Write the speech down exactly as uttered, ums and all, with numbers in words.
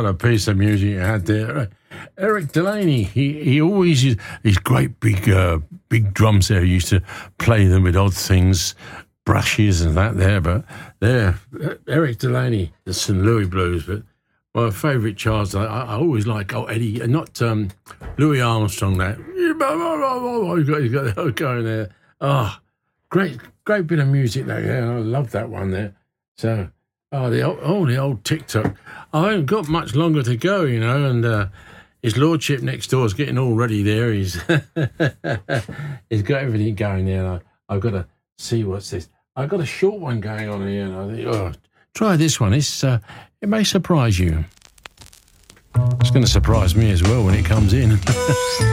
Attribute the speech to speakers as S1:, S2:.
S1: What a piece of music you had there. Eric Delaney, he, he always used these great big uh, big drums there. He used to play them with odd things, brushes and that there. But there, Eric Delaney, the Saint Louis Blues. But my favourite Charles, I, I always like, oh, Eddie, not um, Louis Armstrong, that. You got, you got that going there. Oh, great, great bit of music there. Yeah, I love that one there. So, oh, the old, oh, the old TikTok. I haven't got much longer to go, you know, and uh, his lordship next door is getting all ready there. He's he's got everything going there. And I, I've got to see what's this. I've got a short one going on here, and I think, oh, try this one. It's uh, it may surprise you. It's going to surprise me as well when it comes in.